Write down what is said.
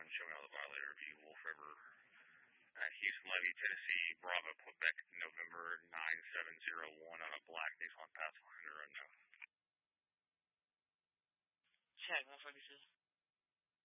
1, showing all the violator view, Wolf River, Houston Levy, Tennessee, Bravo, Quebec, November 9701 on a black Nissan Pathfinder unknown. Check, 146.